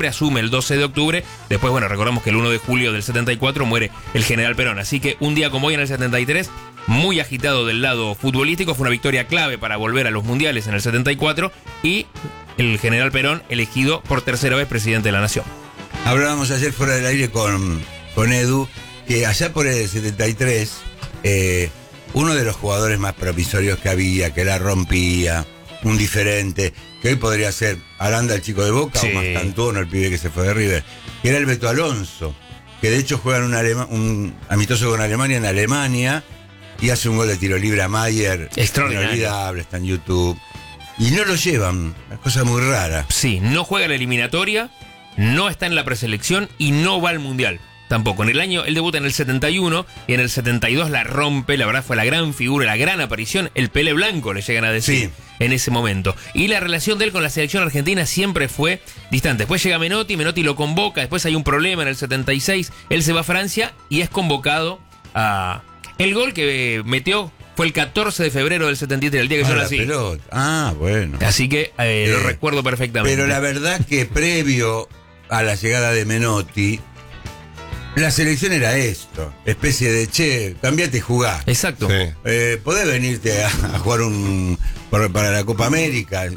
siempre asume el 12 de octubre. Después, bueno, recordamos que el 1 de julio del 74 muere el general Perón. Así que un día como hoy en el 73, muy agitado del lado futbolístico, fue una victoria clave para volver a los mundiales en el 74 y el general Perón elegido por tercera vez presidente de la nación. Hablábamos ayer fuera del aire con Edu, que allá por el 73, uno de los jugadores más promisorios que había, que la rompía, un diferente, que hoy podría ser Aranda, el chico de Boca, sí, o Mastantuono, el pibe que se fue de River, que era el Beto Alonso, que de hecho juega un amistoso con Alemania en Alemania y hace un gol de tiro libre a Mayer, extraordinario, inolvidable, está en YouTube, y no lo llevan, una cosa muy rara. Sí, no juega la eliminatoria, no está en la preselección y no va al mundial. Tampoco. En el año, él debuta en el 71 y en el 72 la rompe, la verdad fue la gran figura, la gran aparición, el Pele Blanco le llegan a decir en ese momento. Y la relación de él con la selección argentina siempre fue distante. Después llega Menotti lo convoca, después hay un problema en el 76, él se va a Francia y es convocado a... El gol que metió fue el 14 de febrero del 73, el día que yo nací. Bueno. Así que lo recuerdo perfectamente. Pero la verdad que previo a la llegada de Menotti, la selección era esto, especie de, cambiate y jugá. Exacto. Sí. Podés venirte a jugar para la Copa América.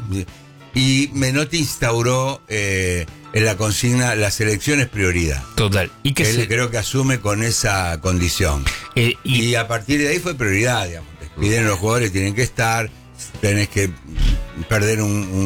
Y Menotti instauró en la consigna, la selección es prioridad. Total. Y que él creo que asume con esa condición. Y a partir de ahí fue prioridad, digamos. Piden los jugadores, tienen que estar, tenés que perder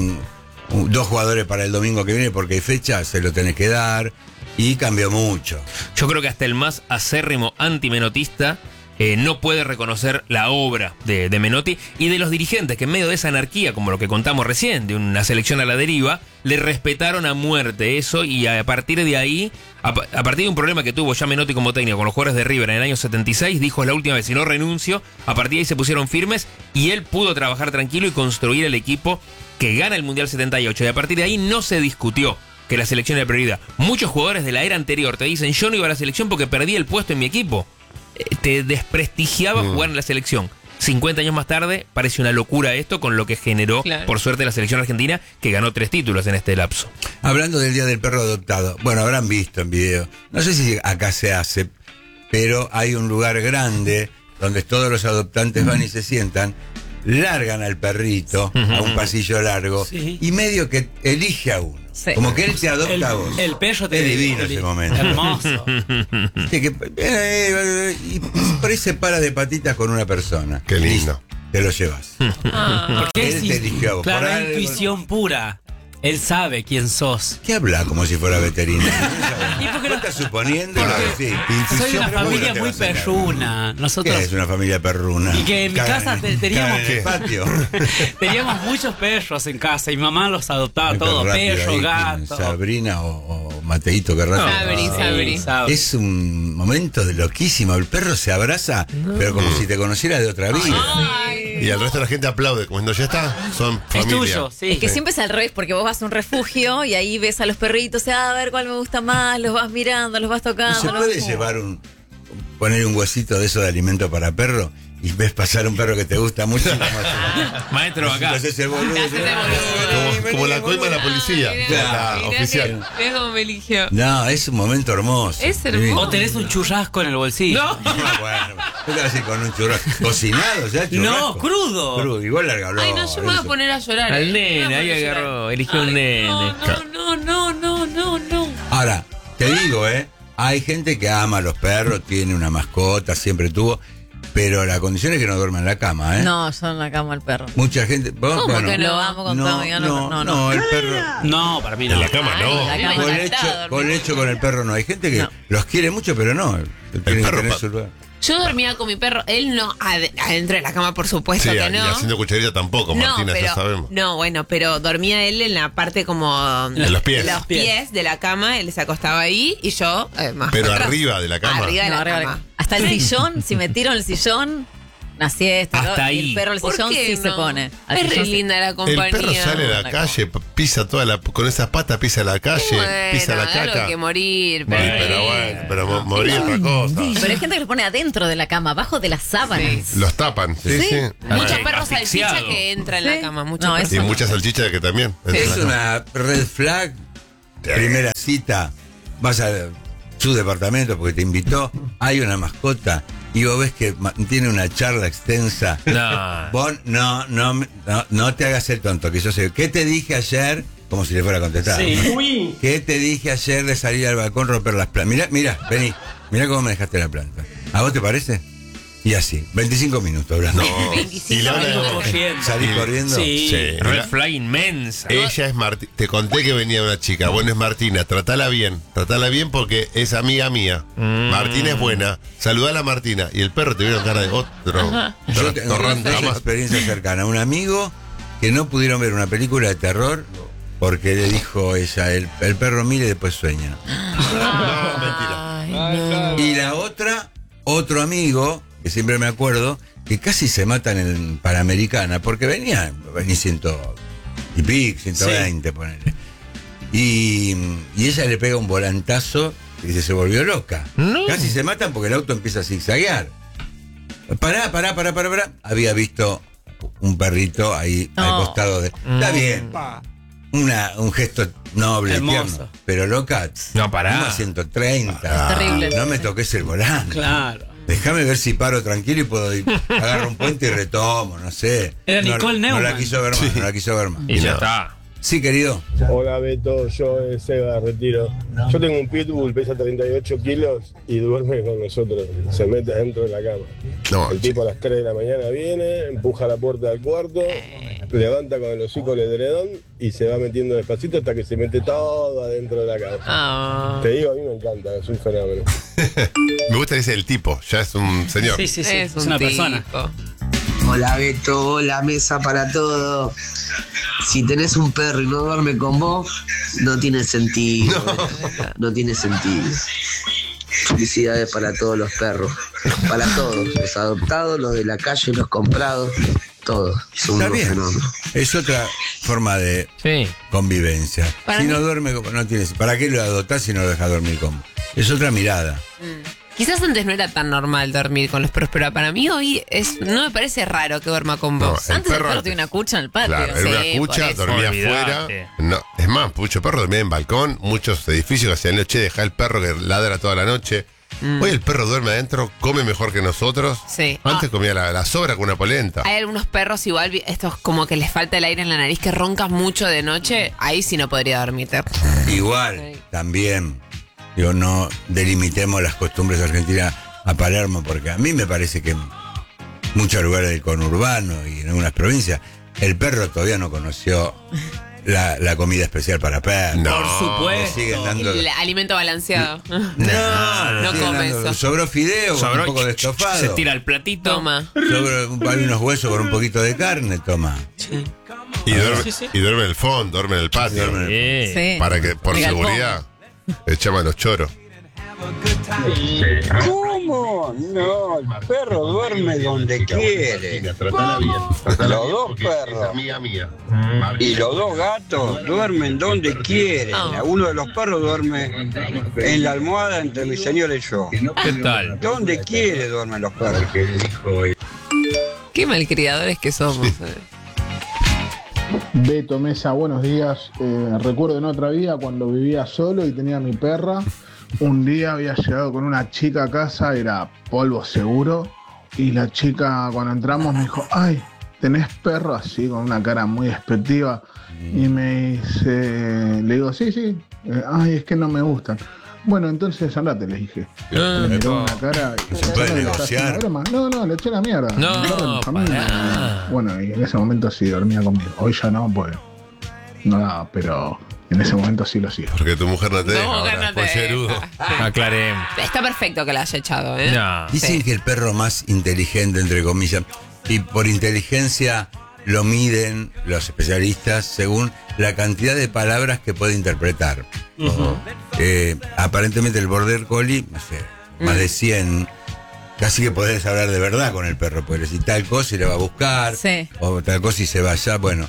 dos jugadores para el domingo que viene porque hay fecha, se lo tenés que dar. Y cambió mucho. Yo creo que hasta el más acérrimo antimenotista no puede reconocer la obra de Menotti y de los dirigentes que en medio de esa anarquía, como lo que contamos recién, de una selección a la deriva, le respetaron a muerte eso y a partir de ahí, a partir de un problema que tuvo ya Menotti como técnico con los jugadores de River en el año 76, dijo es la última vez, si no renuncio, a partir de ahí se pusieron firmes y él pudo trabajar tranquilo y construir el equipo que gana el Mundial 78 y a partir de ahí no se discutió que la selección era prioridad. Muchos jugadores de la era anterior te dicen yo no iba a la selección porque perdí el puesto en mi equipo. Te desprestigiaba jugar en la selección. 50 años más tarde parece una locura esto con lo que generó, por suerte, la selección argentina que ganó 3 títulos en este lapso. Hablando del Día del Perro Adoptado, bueno, habrán visto en video, no sé si acá se hace, pero hay un lugar grande donde todos los adoptantes van y se sientan, largan al perrito a un pasillo largo y medio que elige a uno. Sí. Como que él te adopta a vos. El perro te es divino ese momento. Hermoso. Y por ahí se para de patitas con una persona. Qué lindo. Te lo llevas. Porque él te eligió a vos. Claro, es intuición pura. Él sabe quién sos. ¿Qué habla como si fuera veterinario? ¿Y por qué no estás suponiendo? Sí. Soy una familia muy perruna. Nosotros... ¿Qué es una familia perruna? Y que en mi casa teníamos... ¿En el patio? Teníamos muchos perros en casa y mamá los adoptaba todos. Perro, gato. Sabrina o Mateito, qué rápido. Sabri. Es un momento de loquísimo. El perro se abraza, pero como si te conociera de otra vida. Y el resto de la gente aplaude. Cuando ya está, son familia. Es tuyo, sí. Es que siempre es al revés, porque vos vas a un refugio y ahí ves a los perritos, a ver cuál me gusta más, los vas mirando, los vas tocando. ¿Se puede llevar poner un huesito de eso de alimento para perro? Y ves pasar un perro que te gusta mucho. Maestro, acá. Como la coima de la policía. Mirá, oficial. Es como me eligió. No, es un momento hermoso. Es hermoso. O tenés un churrasco en el bolsillo. No. Bueno, ¿qué te vas a hacer con un churrasco? ¿Cocinado ya? Churrasco. No, crudo. Crudo, igual largalo. Ay, no, yo me voy a poner a llorar. Al nene, ahí agarró, eligió un nene. No. Ahora, te digo, hay gente que ama a los perros, tiene una mascota, siempre tuvo, pero la condición es que no duerma en la cama, No, yo en la cama el perro. Mucha gente... ¿Cómo que lo amo con todo? No, el perro... No, para mí no. En la cama no. Con lecho con el perro no. Hay gente que los quiere mucho, pero no. Tiene que tener su lugar. Yo dormía con mi perro, él no, adentro de la cama por supuesto que no. Y haciendo cucharita tampoco, Martina, pero, ya sabemos. No, bueno, pero dormía él en la parte como... En los pies. Los pies de la cama, él se acostaba ahí y yo más pero atrás. Arriba de la cama. Arriba de la cama. Hasta el sillón, si me tiro en el sillón, una siesta. Hasta ahí. El perro el sillón sí se pone. Al Es re sillón linda la compañía. El perro sale a la calle, pisa con esas patas, pisa la calle, pisa la caca. Algo que morir. Pero morir otra cosa. Pero hay gente que lo pone adentro de la cama, abajo de las sábanas. Los tapan, sí. Muchos perros asfixiado. salchicha que entran en la cama. Muchos No, perros. Y muchas salchichas que también. Es una red flag primera cita, vas a su departamento porque te invitó, hay una mascota y vos ves que tiene una charla extensa. No. Vos no te hagas el tonto, que yo sé. ¿Qué te dije ayer? Como si le fuera a contestar. Sí. ¿Qué te dije ayer de salir al balcón, romper las plantas? Mirá, vení. Mirá cómo me dejaste la planta. ¿A vos te parece? Y así, 25 minutos hablando. No. 25 Y la Salgo hora- corriendo. ¿Salís corriendo? Sí. Red flag inmensa. Ella es Martina. Te conté que venía una chica. Bueno, es Martina. Tratala bien porque es amiga mía. Martina es buena. Saludala a Martina. Y el perro te vieron cara de otro. Yo tengo Torrante. una experiencia cercana. Un amigo que no pudieron ver una película de terror porque le dijo ella, el perro mira y después sueña. No, mentira. Ay, no. Y la otra, otro amigo, que siempre me acuerdo, que casi se matan en Panamericana, porque venía 100 y pico, 120, ponele. Y ella le pega un volantazo y se volvió loca. No. Casi se matan porque el auto empieza a zigzaguear. Pará. Había visto un perrito ahí al costado de... Está bien. Un gesto noble, Hermoso. tierno. Pero loca, No, pará. uno a 130. Terrible. No me toques el volante. Claro. Déjame ver si paro tranquilo y puedo ir. Agarro un puente y retomo, no sé. Era no, Nicole no Neumann. la quiso ver más, no la quiso ver más. Y ya No. está. Sí, querido. Hola Beto, yo Seba Retiro. Yo tengo un pitbull, pesa 38 kilos y duerme con nosotros. Se mete dentro de la cama. No, El tipo a las 3 de la mañana viene, empuja la puerta del cuarto, levanta con el hocico el edredón y se va metiendo despacito hasta que se mete todo adentro de la cama. Ah. Te digo, a mí me encanta, es un fenómeno. me gusta que es el tipo. Ya es un señor. Sí. Es un una tipo. persona. Hola Beto, hola mesa para todo. Si tenés un perro y no duerme con vos, no tiene sentido. No tiene sentido. Felicidades para todos los perros. Para todos. Los adoptados, los de la calle, los comprados. Todos. Son Está unos bien. fenómenos. Es otra forma de Sí. convivencia. Para si mí- no duerme, no tienes. ¿Para qué lo adoptás si no lo dejas dormir con vos? Es otra mirada. Quizás antes no era tan normal dormir con los perros, pero para mí hoy no me parece raro que duerma con vos. El Antes el perro perro tenía una cucha en el patio. Claro, Sí, en una por cucha, eso. dormía Olvidate. afuera. No, es más, mucho perro dormía en balcón. Muchos edificios que hacían noche, deja el perro que ladra toda la noche. Hoy el perro duerme adentro, come mejor que nosotros. Sí. Antes comía la sobra con una polenta. Hay algunos perros igual, estos como que les falta el aire en la nariz, que roncas mucho de noche, ahí sí no podría dormirte. Igual, Sí. también, digo, no delimitemos las costumbres argentinas a Palermo, porque a mí me parece que en muchos lugares del conurbano y en algunas provincias, el perro todavía no conoció la comida especial para perros. No. Por Le supuesto. siguen dando... El alimento balanceado. No come siguen dando- eso. Sobró fideo con Sobró- un poco de estofado. Se tira el platito. Toma. Hay unos huesos con un poquito de carne, toma. Y duerme, Sí. y duerme en el fondo, duerme en el patio. Duerme en Sí. Sí. Para que, por De galpón. seguridad, echamos los choros. ¿Cómo? No, el perro duerme donde quiere. Los dos perros y los dos gatos duermen donde quieren. Uno de los perros duerme en la almohada entre mi señora y yo. ¿Qué tal? Donde quiere duermen los perros. Qué malcriadores que somos. Beto Mesa, buenos días. Recuerdo en otra vida cuando vivía solo y tenía mi perra. Un día había llegado con una chica a casa, era polvo seguro. Y la chica cuando entramos me dijo, ay, ¿tenés perro? Así con una cara muy despectiva. Y me dice, le digo, sí. Ay, es que no me gustan. Bueno, entonces andate, le dije. Me miró una cara y Se puede "¿Me estás negociar". haciendo broma?". No, le eché la mierda. No, Mi perro, mi familia. pará. Bueno, y en ese momento sí dormía conmigo. Hoy ya no, pues no daba, pero en ese momento sí lo hacía. Porque tu mujer no te deja No, ahora, no te pollerudo. deja. Aclaremos. Está perfecto que la haya echado, ¿eh? No. Dicen que el perro más inteligente, entre comillas, y por inteligencia lo miden los especialistas según la cantidad de palabras que puede interpretar. Aparentemente el Border Collie, no sé, más de 100, casi que podés hablar de verdad con el perro, porque si tal cosa y le va a buscar, Sí. o tal cosa y se va allá, bueno,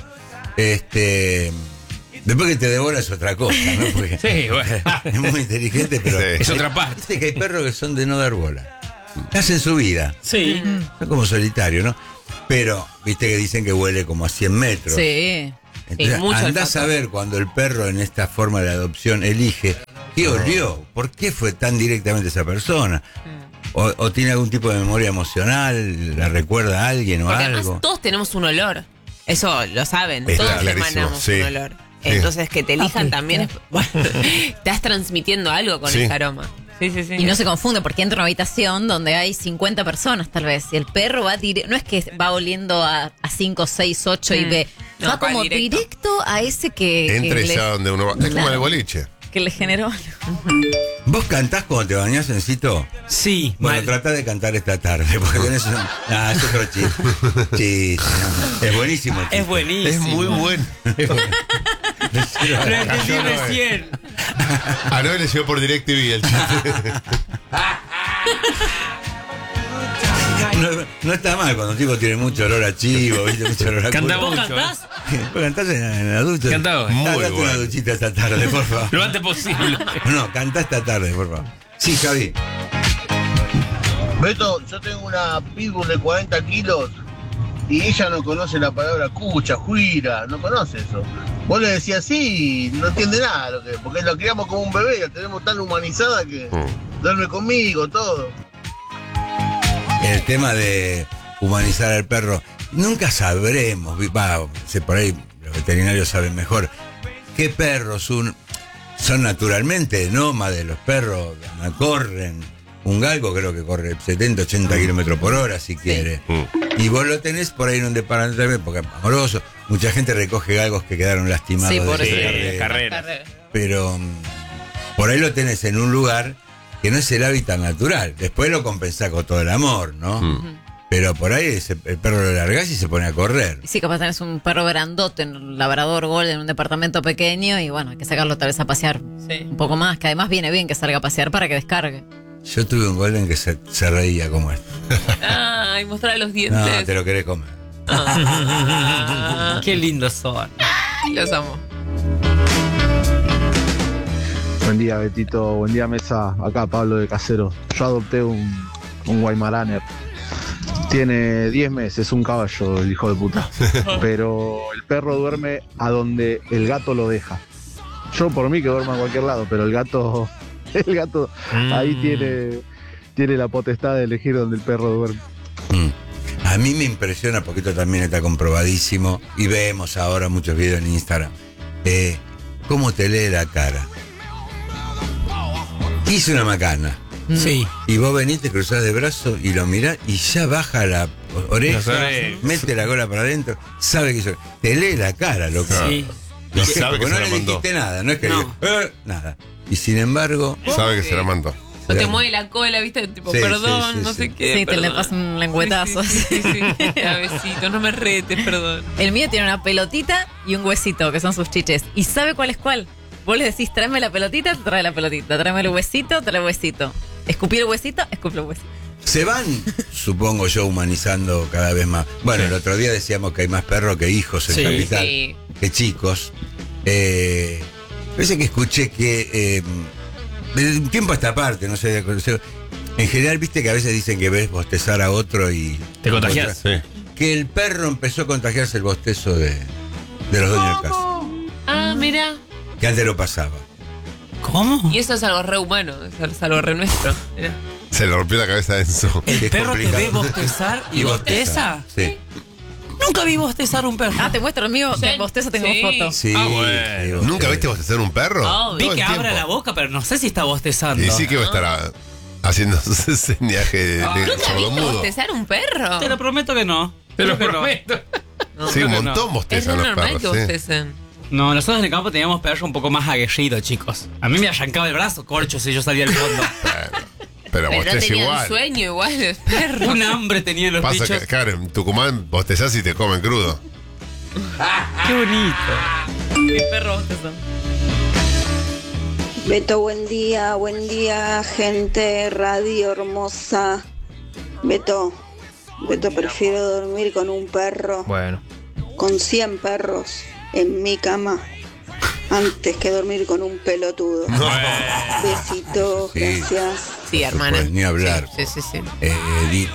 después que te devora es otra cosa, ¿no? Porque Sí, bueno. es muy inteligente, pero Sí. Es otra parte. viste que hay perros que son de no dar bola, hacen su vida. Sí. Son como solitarios, ¿no? Pero, viste que dicen que huele como a 100 metros. Sí. Entonces, mucho andás olfato. a ver cuando el perro en esta forma de adopción elige qué olió, por qué fue tan directamente esa persona. O tiene algún tipo de memoria emocional, la recuerda a alguien o Porque algo. además todos tenemos un olor. Eso lo saben. Está Todos clarísimo, emanamos sí. un olor. Sí. Entonces que te elijan también es. Bueno, estás transmitiendo algo con Sí. ese aroma. Sí. Y no se confunde porque entra a una habitación donde hay 50 personas tal vez. Y el perro va no es que va oliendo a 5, 6, 8 y ve. No, va va como directo. directo a ese que Entra y le, ya donde uno va. Es como Claro. el boliche. que le generó. ¿Vos cantás cuando te bañás, Encito? Sí, Bueno, mal. tratá de cantar esta tarde, porque tenés un... Ah, es otro chiste. Chiste, no. Es buenísimo el chiste. Es buenísimo. Es muy bueno. Lo entendí recién. A Noel le llegó por DirecTV el chiste. No está mal cuando un tipo tiene mucho olor a chivo, ¿viste? Mucho olor a Canta culo. ¿Vos mucho. cantás? ¿Vos cantás en la ducha? Cantá hoy. Muy Date bueno. una duchita esta tarde, por favor. Lo antes posible. No, cantá esta tarde, por favor. Sí, Javi. Beto, yo tengo una pitbull de 40 kilos y ella no conoce la palabra cucha, juira, no conoce eso. Vos le decías sí, no entiende nada, porque la criamos como un bebé, la tenemos tan humanizada que duerme conmigo, todo. El tema de humanizar al perro, nunca sabremos, por ahí los veterinarios saben mejor, qué perros son naturalmente nómades. Los perros corren, un galgo creo que corre 70, 80 kilómetros por hora si quiere. Y vos lo tenés por ahí en un departamento, porque es amoroso. Mucha gente recoge galgos que quedaron lastimados Sí, por de esa eso. carrera. Carrera. Pero por ahí lo tenés en un lugar que no es el hábitat natural. Después lo compensás con todo el amor, ¿no? Pero por ahí el perro lo largás y se pone a correr. Y sí, capaz tenés un perro grandote, un labrador golden en un departamento pequeño y bueno, hay que sacarlo tal vez a pasear un poco más, que además viene bien que salga a pasear para que descargue. Yo tuve un golden que se reía como esto. Ay, mostrar los dientes. No, te lo querés comer. Qué lindos son. Los amo. Buen día, Betito. Buen día, mesa. Acá Pablo de Casero. Yo adopté un Weimaraner. Tiene 10 meses, un caballo, el hijo de puta. Pero el perro duerme a donde el gato lo deja. Yo por mí que duerma en cualquier lado, pero el gato ahí tiene la potestad de elegir donde el perro duerme. A mí me impresiona, porque esto también está comprobadísimo, y vemos ahora muchos videos en Instagram, cómo te lee la cara. Hice una macana. Sí. Y vos venís, te cruzás de brazo y lo mirás y ya baja la oreja, Las orejas. mete la cola para adentro, sabe que hizo. Te lee la cara, loco. Sí. Y sabe que Porque no se la le mandó. dijiste nada, no es que No. nada. Y sin embargo, Sabe que se la mandó. O te mueve la cola, ¿viste? Tipo, Sí, perdón, sí, sí, no sí. sé qué. Sí, te le perdón. pasa un lengüetazo. Sí. A besitos, no me retes, perdón. El mío tiene una pelotita y un huesito, que son sus chiches. ¿Y sabe cuál es cuál? Vos le decís, tráeme la pelotita, te trae la pelotita. Tráeme el huesito, trae el huesito. Escupí el huesito, escupí el huesito. se van, supongo yo, humanizando cada vez más. Bueno, el otro día decíamos que hay más perros que hijos en Sí. Capital, Sí. que chicos. Parece que escuché que de un tiempo a esta parte, no sé, en general viste que a veces dicen que ves bostezar a otro y Te contagias. Sí. que el perro empezó a contagiarse el bostezo de los dueños de casa, Ah, mira. que antes lo pasaba. ¿Cómo? Y eso es algo re humano, es algo re nuestro. Mirá. Se le rompió la cabeza a Enzo. ¿El Es perro te complicado. ve bostezar y bosteza? Sí. Nunca vi bostezar un perro. Ah, te muestro el mío, Sí. de bostezo tengo Sí. foto. Sí, Ah, bueno. sí, ¿Nunca viste bostezar un perro? Obvio. Vi Todo el que abra tiempo. la boca, pero no sé si está bostezando. Y sí que va a estar haciendo su señaje de ¿Nunca viste sordomudo. bostezar un perro? Te lo prometo que no. Te lo Creo que no. prometo. No, Sí, un creo que montón Es bostezan re los normal que perros. Sí. bostecen. No, nosotros en el campo teníamos perros un poco más aguerridos, chicos. A mí me arrancaba el brazo, corcho, si yo salía al fondo. Pero Pero no bosteza tenían igual. sueño igual el perro. Un hambre tenían los Pasa bichos. que, claro, en Tucumán bostezás y te comen crudo. Qué bonito. Mi perro bostezo. Beto, buen día, gente, radio hermosa. Beto, prefiero dormir con un perro, Bueno. con 100 perros en mi cama, antes que dormir con un pelotudo. Besitos, Sí. gracias. Sí, Por hermana. supuesto, ni hablar. Sí.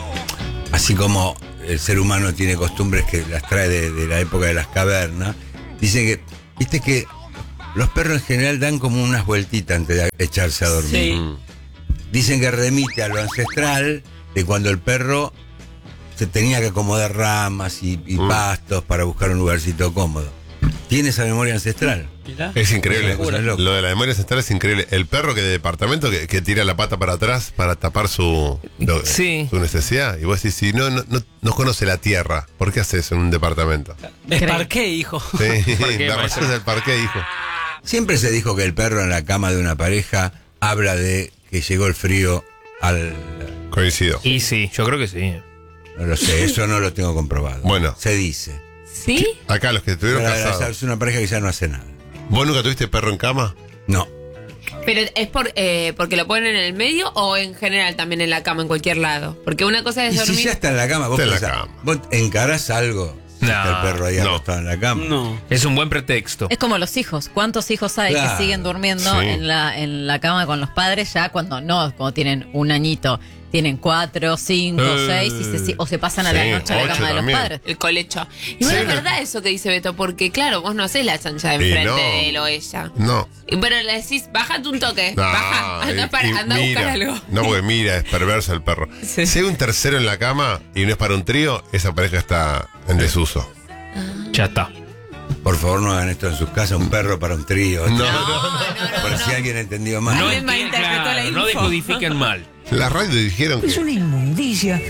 Así como el ser humano tiene costumbres que las trae de la época de las cavernas, Dicen que, viste que los perros en general dan como unas vueltitas antes de echarse a dormir. Sí. Dicen que remite a lo ancestral de cuando el perro se tenía que acomodar ramas y pastos para buscar un lugarcito cómodo. Tiene esa memoria ancestral. Es increíble. Una cosa loca. Lo de la memoria ancestral es increíble. El perro que de departamento que tira la pata para atrás para tapar su necesidad. Y vos decís, si no conoce la tierra, ¿por qué hace eso en un departamento? Es parqué, hijo. Sí, la razón es el parqué, hijo. Siempre se dijo que el perro en la cama de una pareja habla de que llegó el frío al... Coincido. Y sí, yo creo que sí. No lo sé, eso no lo tengo comprobado. Bueno. Se dice. ¿Sí? Acá los que estuvieron casados. Es una pareja que ya no hace nada. ¿Vos nunca tuviste perro en cama? No. ¿Pero es porque lo ponen en el medio o en general también en la cama, en cualquier lado? Porque una cosa es Y dormir... si ya está en la cama, vos, Está en la pensás, cama. vos encarás algo. No, está el perro ahí acostado en la cama. No. Es un buen pretexto. Es como los hijos. ¿Cuántos hijos hay Claro, que siguen durmiendo sí. en la cama con los padres ya cuando tienen un añito? Tienen 4, 5, 6 o se pasan a la Sí, noche a la 8 cama de los también. padres. El colecho. Y bueno, es verdad eso que dice Beto, porque claro, vos no hacés la chancha de Y enfrente no. de él o ella. No. Pero le decís, bájate un toque, No, baja, anda a mira. buscar algo. No, porque mira, es perverso el perro. Sí. Si hay un tercero en la cama y no es para un trío, esa pareja está en desuso. Ya está. Por favor, no hagan esto en sus casas, un perro para un trío. No, Por si alguien entendió mal. No, Alguien malinterpretó la no info. decodifiquen mal. La radio dijeron que... inmundicia.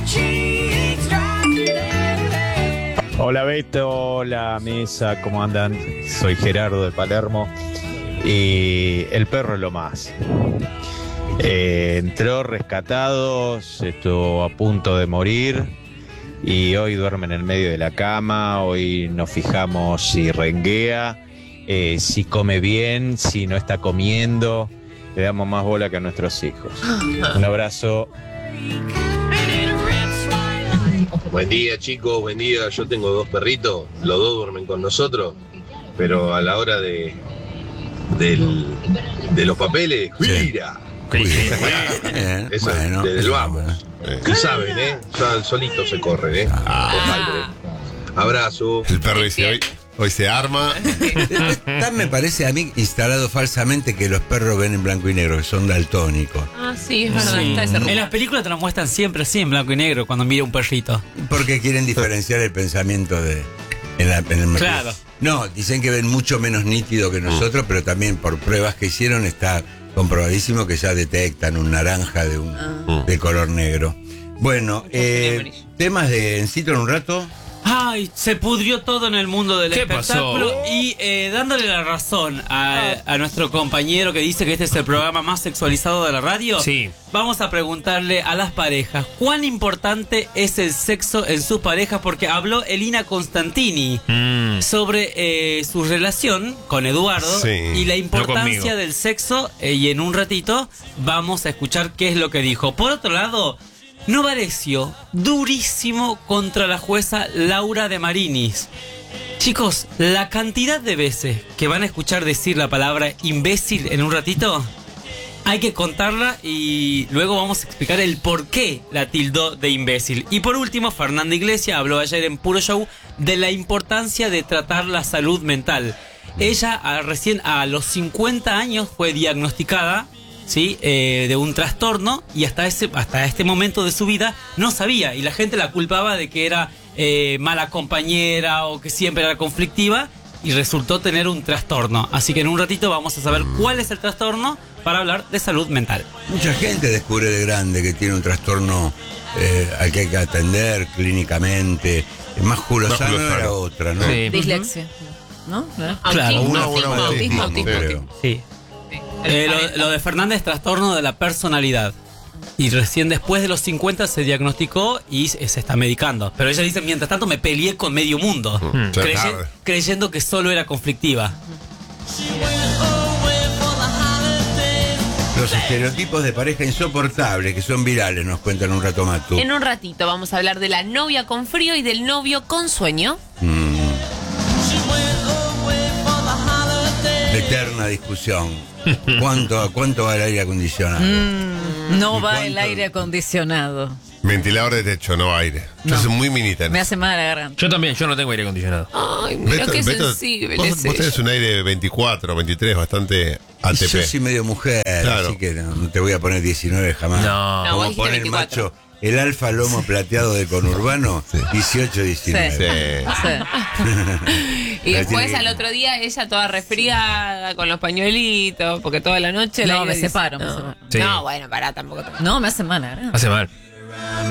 Hola Beto, hola Mesa, ¿cómo andan? Soy Gerardo de Palermo y el perro es lo más. Entró rescatado, estuvo a punto de morir y hoy duerme en el medio de la cama, hoy nos fijamos si renguea, si come bien, si no está comiendo, le damos más bola que a nuestros hijos. Un abrazo. Buen día, chicos, buen día. Yo tengo 2 perritos, los 2 duermen con nosotros, pero a la hora de los papeles, ¡mira! Eso bueno, desde el eso, vamos. Y saben, ya solitos se corren, Ojalá. Abrazo. El perro dice, hoy se arma. Me parece a mí instalado falsamente que los perros ven en blanco y negro, que son daltónicos. Ah, sí, es verdad, está ese rumor. En las películas te lo muestran siempre así, en blanco y negro, cuando mira un perrito. Porque quieren diferenciar el pensamiento en el Claro. No, dicen que ven mucho menos nítido que nosotros, pero también por pruebas que hicieron está comprobadísimo que ya detectan un naranja de color negro. Bueno, temas de Encito en un rato. Ay, se pudrió todo en el mundo del ¿Qué espectáculo pasó? y dándole la razón a nuestro compañero que dice que este es el programa más sexualizado de la radio, Sí. vamos a preguntarle a las parejas cuán importante es el sexo en sus parejas, porque habló Elina Constantini sobre su relación con Eduardo Sí. y la No importancia conmigo. del sexo, y en un ratito vamos a escuchar qué es lo que dijo. Por otro lado, Novarecio, durísimo contra la jueza Laura de Marinis. Chicos, la cantidad de veces que van a escuchar decir la palabra imbécil en un ratito, hay que contarla y luego vamos a explicar el por qué la tildó de imbécil. Y por último, Fernanda Iglesias habló ayer en Puro Show de la importancia de tratar la salud mental. Ella recién a los 50 años fue diagnosticada, ¿sí? De un trastorno, y hasta este momento de su vida no sabía, y la gente la culpaba de que era mala compañera o que siempre era conflictiva, y resultó tener un trastorno. Así que en un ratito vamos a saber cuál es el trastorno para hablar de salud mental. Mucha gente descubre de grande que tiene un trastorno al que hay que atender clínicamente. Más Lozano era otra, ¿no? Sí. Dislexia. ¿No? Claro, Autismo. Creo. Sí. Lo de Fernández es trastorno de la personalidad. Y recién después de los 50 se diagnosticó y se está medicando. Pero ella dice, mientras tanto me peleé con medio mundo, creyendo que solo era conflictiva. Los estereotipos de pareja insoportables que son virales, nos cuentan un rato más tú. En un ratito vamos a hablar de la novia con frío y del novio con sueño. Eterna discusión. ¿Cuánto va el aire acondicionado? No ¿Y va cuánto? el aire acondicionado. Ventilador de techo, no aire. Yo soy muy minita. Me hace mal la garganta. Yo también, yo no tengo aire acondicionado. Ay, mira qué sensible. Vos tenés un aire 24, 23, bastante ATP. Yo soy medio mujer, claro. Así que no te voy a poner 19 jamás. No. Como vos pone el 24. macho, el alfa lomo plateado de conurbano, 18, 19. Y después al otro día ella toda resfriada, con los pañuelitos, porque toda la noche... No, me separo. No, Sí. no, bueno, pará, tampoco. No, me hace mal la garganta. Hace mal.